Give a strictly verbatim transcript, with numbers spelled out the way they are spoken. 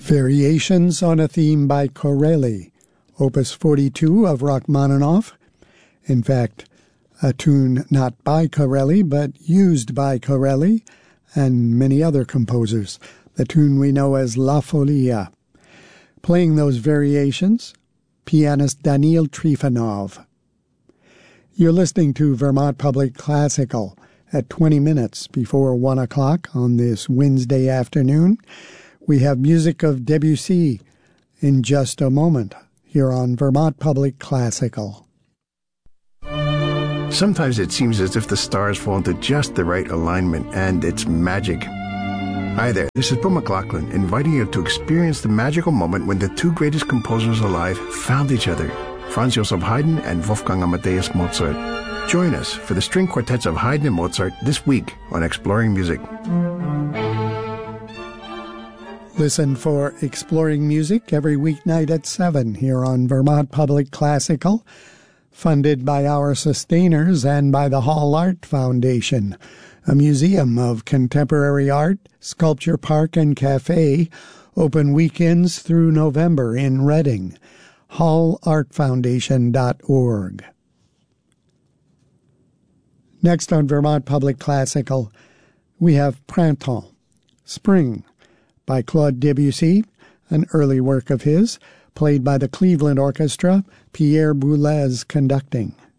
Variations on a Theme by Corelli, Opus forty-two of Rachmaninoff. In fact, a tune not by Corelli, but used by Corelli and many other composers. The tune we know as La Folia. Playing those variations, pianist Daniil Trifonov. You're listening to Vermont Public Classical at twenty minutes before one o'clock on this Wednesday afternoon. We have music of Debussy in just a moment here on Vermont Public Classical. Sometimes it seems as if the stars fall into just the right alignment, and it's magic. Hi there, this is Bill McLaughlin, inviting you to experience the magical moment when the two greatest composers alive found each other, Franz Joseph Haydn and Wolfgang Amadeus Mozart. Join us for the string quartets of Haydn and Mozart this week on Exploring Music. Listen for Exploring Music every weeknight at seven here on Vermont Public Classical, funded by our sustainers and by the Hall Art Foundation, a museum of contemporary art, sculpture park and cafe, open weekends through November in Reading. hall art foundation dot org. Next on Vermont Public Classical, we have Printemps, Spring, by Claude Debussy, an early work of his, played by the Cleveland Orchestra, Pierre Boulez conducting.